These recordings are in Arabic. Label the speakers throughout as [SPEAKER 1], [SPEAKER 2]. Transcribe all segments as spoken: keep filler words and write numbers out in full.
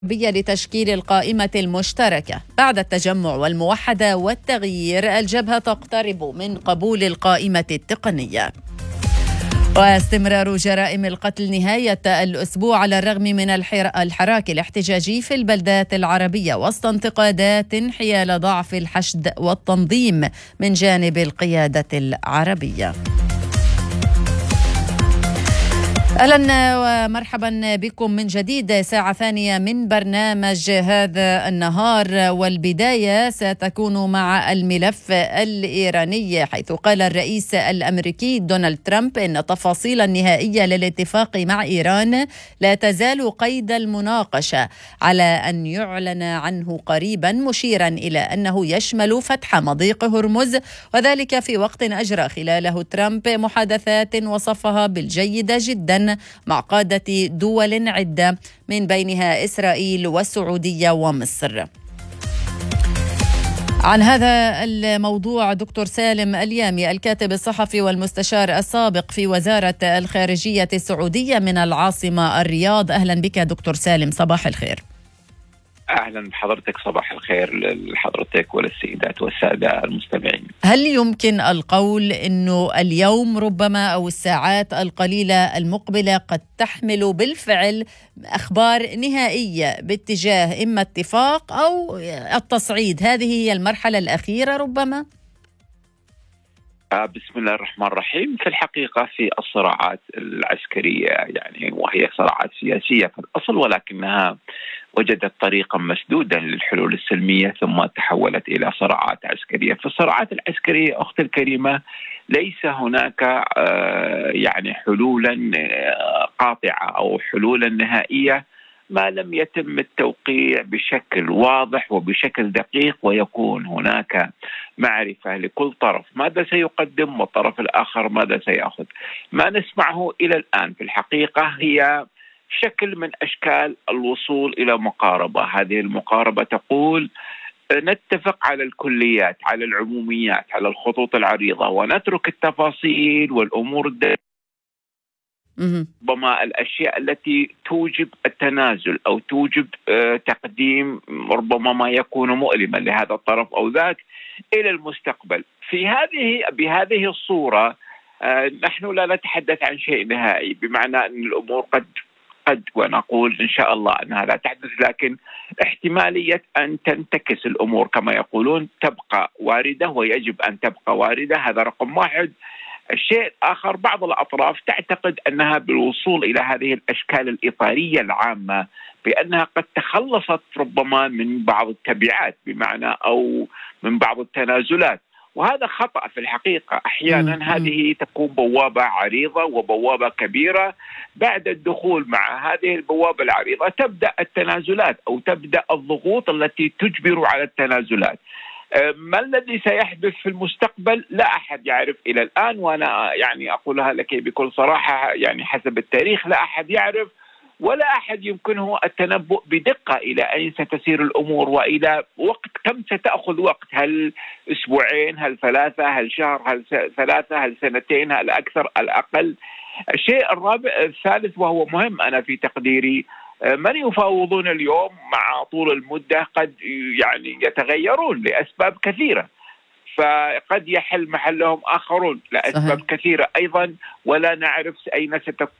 [SPEAKER 1] لتشكيل القائمة المشتركة. بعد التجمع والموحدة والتغيير، الجبهة تقترب من قبول القائمة التقنية. واستمرار جرائم القتل نهاية الأسبوع على الرغم من الحراك الاحتجاجي في البلدات العربية وسط انتقادات حيال ضعف الحشد والتنظيم من جانب القيادة العربية. أهلا ومرحبا بكم من جديد، ساعة ثانية من برنامج هذا النهار، والبداية ستكون مع الملف الإيراني، حيث قال الرئيس الأمريكي دونالد ترامب إن التفاصيل النهائية للاتفاق مع إيران لا تزال قيد المناقشة، على أن يعلن عنه قريبا، مشيرا إلى أنه يشمل فتح مضيق هرمز، وذلك في وقت أجرى خلاله ترامب محادثات وصفها بالجيدة جدا مع قادة دول عدة من بينها إسرائيل والسعودية ومصر. عن هذا الموضوع دكتور سالم اليامي، الكاتب الصحفي والمستشار السابق في وزارة الخارجية السعودية من العاصمة الرياض. أهلا بك دكتور سالم، صباح الخير.
[SPEAKER 2] أهلا بحضرتك، صباح الخير لحضرتك وللسيدات والسادة المستمعين.
[SPEAKER 1] هل يمكن القول أنه اليوم ربما أو الساعات القليلة المقبلة قد تحمل بالفعل أخبار نهائية باتجاه إما اتفاق أو التصعيد؟ هذه هي المرحلة الأخيرة ربما؟
[SPEAKER 2] بسم الله الرحمن الرحيم. في الحقيقة في الصراعات العسكرية، يعني وهي صراعات سياسية في الأصل، ولكنها وجدت طريقا مسدودا للحلول السلمية ثم تحولت إلى صراعات عسكرية. في الصراعات العسكرية أختي الكريمة ليس هناك يعني حلولا قاطعة أو حلولا نهائية ما لم يتم التوقيع بشكل واضح وبشكل دقيق، ويكون هناك معرفة لكل طرف ماذا سيقدم والطرف الآخر ماذا سيأخذ. ما نسمعه إلى الآن في الحقيقة هي شكل من أشكال الوصول إلى مقاربة. هذه المقاربة تقول نتفق على الكليات، على العموميات، على الخطوط العريضة، ونترك التفاصيل والأمور الدقيقة، ربما الأشياء التي توجب التنازل أو توجب تقديم ربما ما يكون مؤلما لهذا الطرف أو ذاك إلى المستقبل. في هذه بهذه الصورة نحن لا نتحدث عن شيء نهائي، بمعنى أن الأمور قد قد ونقول إن شاء الله أنها لا تحدث، لكن احتمالية أن تنتكس الأمور كما يقولون تبقى واردة، ويجب أن تبقى واردة. هذا رقم واحد. الشيء الآخر، بعض الأطراف تعتقد أنها بالوصول إلى هذه الأشكال الإطارية العامة بأنها قد تخلصت ربما من بعض التبعات، بمعنى أو من بعض التنازلات، وهذا خطأ في الحقيقة. أحيانا مم. هذه تكون بوابة عريضة وبوابة كبيرة، بعد الدخول مع هذه البوابة العريضة تبدأ التنازلات أو تبدأ الضغوط التي تجبر على التنازلات. ما الذي سيحدث في المستقبل لا أحد يعرف إلى الآن، وأنا يعني أقولها لك بكل صراحة، يعني حسب التاريخ لا أحد يعرف ولا أحد يمكنه التنبؤ بدقة إلى أين ستسير الأمور وإلى وقت كم ستأخذ وقت. هل أسبوعين، هل ثلاثة، هل شهر، هل ثلاثة، هل سنتين، هل أكثر، الأقل. الشيء الرابع الثالث وهو مهم أنا في تقديري، من يفاوضون اليوم مع طول المدة قد يعني يتغيرون لأسباب كثيرة، فقد يحل محلهم آخرون لأسباب صحيح. كثيرة أيضا، ولا نعرف أين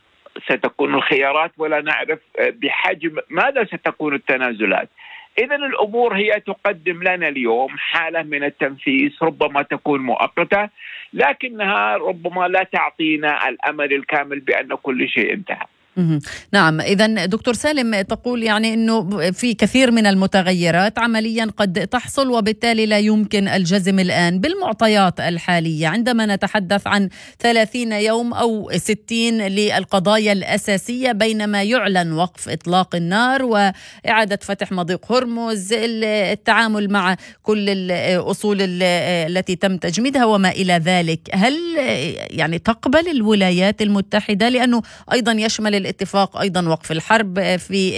[SPEAKER 2] ستكون الخيارات، ولا نعرف بحجم ماذا ستكون التنازلات. إذن الأمور هي تقدم لنا اليوم حالة من التنفيس، ربما تكون مؤقتة، لكنها ربما لا تعطينا الأمل الكامل بأن كل شيء انتهى.
[SPEAKER 1] نعم، إذن دكتور سالم تقول يعني أنه في كثير من المتغيرات عمليا قد تحصل، وبالتالي لا يمكن الجزم الآن بالمعطيات الحالية عندما نتحدث عن ثلاثين يوم أو ستين للقضايا الأساسية، بينما يعلن وقف إطلاق النار وإعادة فتح مضيق هرمز، التعامل مع كل الأصول التي تم تجميدها وما إلى ذلك. هل يعني تقبل الولايات المتحدة، لأنه أيضا يشمل الاتفاق أيضا وقف الحرب في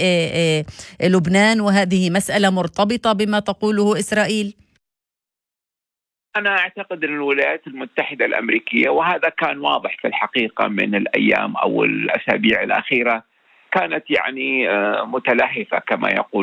[SPEAKER 1] لبنان، وهذه مسألة مرتبطة بما تقوله إسرائيل؟
[SPEAKER 2] أنا أعتقد أن الولايات المتحدة الأمريكية، وهذا كان واضح في الحقيقة من الأيام أو الأسابيع الأخيرة، كانت يعني متلهفة كما يقول